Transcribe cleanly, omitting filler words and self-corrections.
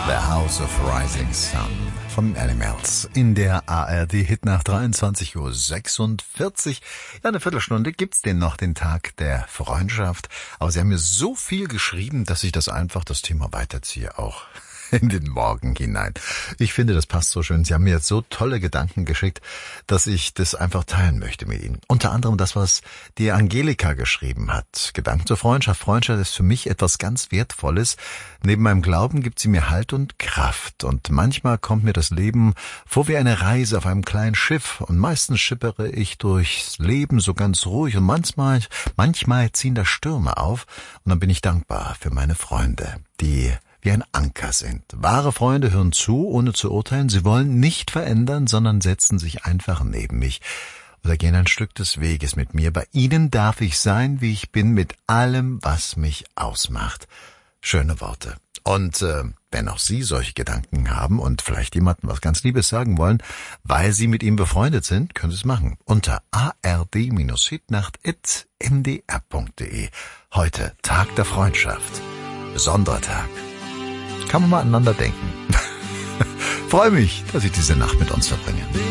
The House of Rising Sun von Animals in der ARD Hit nach 23:46 Uhr. Ja, eine Viertelstunde gibt's den noch, den Tag der Freundschaft. Aber Sie haben mir so viel geschrieben, dass ich das Thema weiterziehe auch in den Morgen hinein. Ich finde, das passt so schön. Sie haben mir jetzt so tolle Gedanken geschickt, dass ich das einfach teilen möchte mit Ihnen. Unter anderem das, was die Angelika geschrieben hat. Gedanken zur Freundschaft. Freundschaft ist für mich etwas ganz Wertvolles. Neben meinem Glauben gibt sie mir Halt und Kraft. Und manchmal kommt mir das Leben vor wie eine Reise auf einem kleinen Schiff. Und meistens schippere ich durchs Leben so ganz ruhig. Und manchmal ziehen da Stürme auf. Und dann bin ich dankbar für meine Freunde, die wie ein Anker sind. Wahre Freunde hören zu, ohne zu urteilen. Sie wollen nicht verändern, sondern setzen sich einfach neben mich oder gehen ein Stück des Weges mit mir. Bei ihnen darf ich sein, wie ich bin, mit allem, was mich ausmacht. Schöne Worte. Und wenn auch Sie solche Gedanken haben und vielleicht jemandem was ganz Liebes sagen wollen, weil Sie mit ihm befreundet sind, können Sie es machen. Unter ard-hitnacht@ndr.de. Heute Tag der Freundschaft. Besonderer Tag. Kann man mal aneinander denken. Freue mich, dass Sie diese Nacht mit uns verbringen.